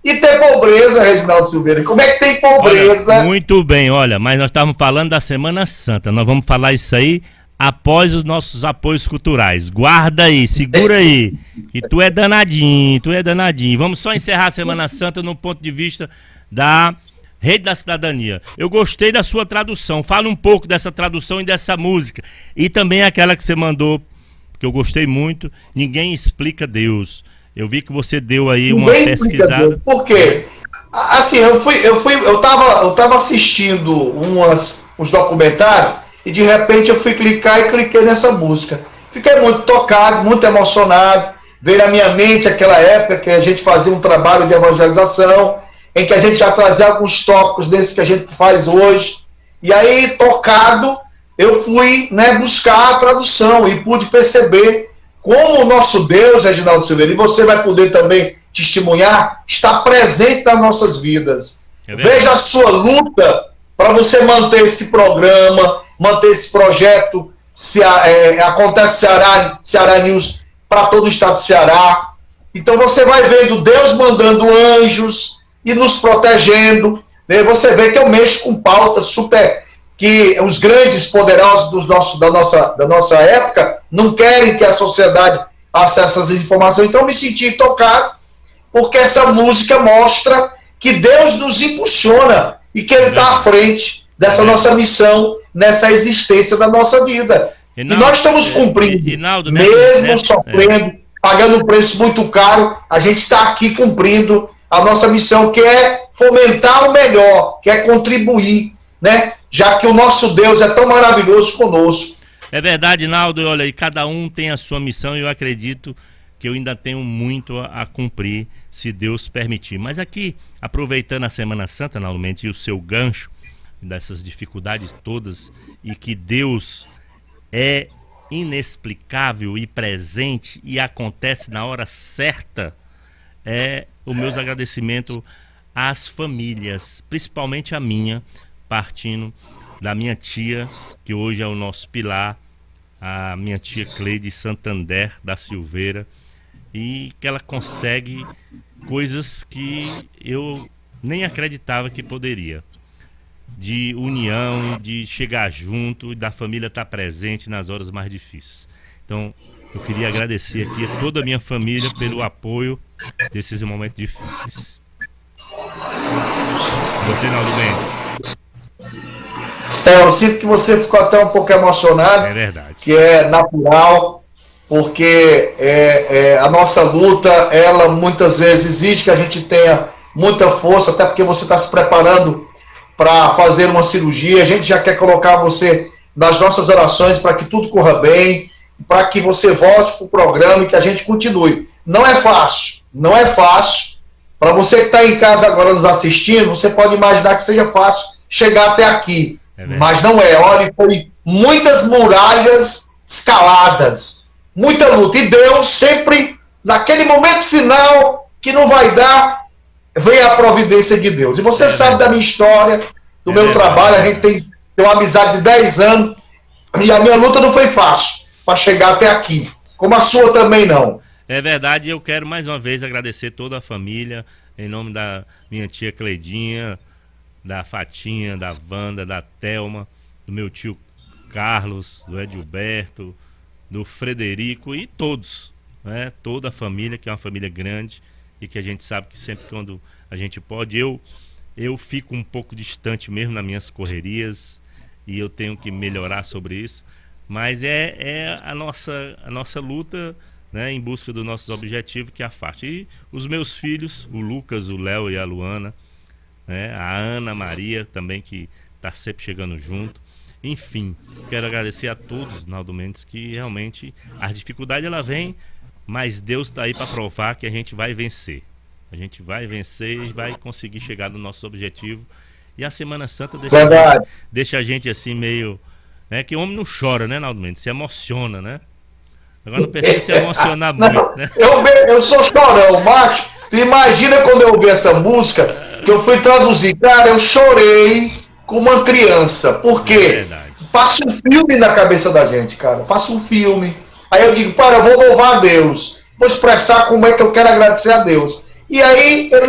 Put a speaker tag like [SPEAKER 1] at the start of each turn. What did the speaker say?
[SPEAKER 1] e ter pobreza, Reginaldo Silveira. Como é que tem pobreza?
[SPEAKER 2] Olha, muito bem, olha, mas nós estávamos falando da Semana Santa. Nós vamos falar isso aí após os nossos apoios culturais. Guarda aí, segura aí, que tu é danadinho, tu é danadinho. Vamos só encerrar a Semana Santa no ponto de vista da Rede da Cidadania. Eu gostei da sua tradução. Fala um pouco dessa tradução e dessa música. E também aquela que você mandou, que eu gostei muito, Ninguém Explica Deus. Eu vi que você deu aí uma pesquisada.
[SPEAKER 1] Por quê? Assim, eu tava assistindo uns documentários e de repente eu fui clicar e cliquei nessa música. Fiquei muito tocado, muito emocionado. Veio na minha mente aquela época que a gente fazia um trabalho de evangelização, em que a gente já trazia alguns tópicos desses que a gente faz hoje. E aí, tocado, eu fui, né, buscar a tradução e pude perceber como o nosso Deus, Reginaldo Silveira, e você vai poder também testemunhar, está presente nas nossas vidas. Veja a sua luta para você manter esse programa, manter esse projeto, acontece Ceará News para todo o estado do Ceará. Então você vai vendo Deus mandando anjos e nos protegendo. Né? Você vê que eu mexo com pautas super... que os grandes poderosos da nossa época não querem que a sociedade acesse essas informações. Então eu me senti tocado, porque essa música mostra que Deus nos impulsiona e que Ele está à frente dessa nossa missão, nessa existência da nossa vida. Rinaldo, e nós estamos cumprindo,
[SPEAKER 2] Rinaldo,
[SPEAKER 1] mesmo sofrendo, pagando um preço muito caro, a gente está aqui cumprindo a nossa missão, que é fomentar o melhor, que é contribuir, né? Já que o nosso Deus é tão maravilhoso conosco.
[SPEAKER 2] É verdade, Naldo, olha, e cada um tem a sua missão, e eu acredito que eu ainda tenho muito a cumprir, se Deus permitir. Mas aqui, aproveitando a Semana Santa, Naldo Mendes, e o seu gancho, dessas dificuldades todas, e que Deus é inexplicável e presente, e acontece na hora certa, o meu agradecimento às famílias, principalmente a minha, partindo da minha tia, que hoje é o nosso pilar, a minha tia Cleide Santander da Silveira, e que ela consegue coisas que eu nem acreditava que poderia, de união, de chegar junto, e da família estar presente nas horas mais difíceis. Então, eu queria agradecer aqui a toda a minha família pelo apoio desses momentos difíceis. Você, Naldo Mendes?
[SPEAKER 1] Eu sinto que você ficou até um pouco emocionado.
[SPEAKER 2] É verdade.
[SPEAKER 1] Que é natural, porque a nossa luta, ela muitas vezes exige que a gente tenha muita força, até porque você está se preparando para fazer uma cirurgia. A gente já quer colocar você nas nossas orações para que tudo corra bem, para que você volte para o programa e que a gente continue. Não é fácil, não é fácil. Para você que está em casa agora nos assistindo, você pode imaginar que seja fácil chegar até aqui. Mas não é. Olha, foi muitas muralhas escaladas, muita luta. E Deus sempre, naquele momento final que não vai dar, vem a providência de Deus. E você sabe da minha história, do meu trabalho. A gente tem uma amizade de 10 anos e a minha luta não foi fácil para chegar até aqui, como a sua também não.
[SPEAKER 2] É verdade. Eu quero mais uma vez agradecer toda a família, em nome da minha tia Cleidinha, da Fatinha, da Wanda, da Thelma, do meu tio Carlos, do Edilberto, do Frederico e todos, né? Toda a família, que é uma família grande e que a gente sabe que sempre quando a gente pode, eu fico um pouco distante mesmo nas minhas correrias e eu tenho que melhorar sobre isso, mas é a nossa luta, né, em busca dos nossos objetivos, que é a FAST. E os meus filhos, o Lucas, o Léo e a Luana, né, a Ana Maria também, que está sempre chegando junto. Enfim, quero agradecer a todos, Naldo Mendes, que realmente as dificuldades ela vem, mas Deus está aí para provar que a gente vai vencer. A gente vai vencer e vai conseguir chegar no nosso objetivo. E a Semana Santa deixa a gente assim meio... né, que o homem não chora, né, Naldo Mendes? Se emociona, né? Agora não precisa se emocionar muito, né?
[SPEAKER 1] Eu sou chorão, macho. Tu imagina quando eu ouvi essa música, que eu fui traduzir. Cara, eu chorei como uma criança. Por quê? Passa um filme na cabeça da gente, cara. Passa um filme. Aí eu digo, eu vou louvar a Deus. Vou expressar como é que eu quero agradecer a Deus. E aí,